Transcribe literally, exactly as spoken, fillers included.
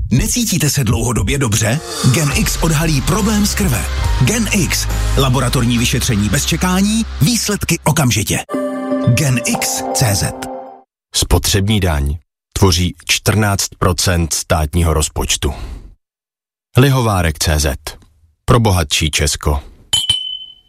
Necítíte se dlouhodobě dobře? GenX odhalí problém z krve. GenX. Laboratorní vyšetření bez čekání, výsledky okamžitě. GenX tečka cé zet. Spotřební daň tvoří čtrnáct procent státního rozpočtu. Lihovárek tečka cé zet. Pro bohatší Česko.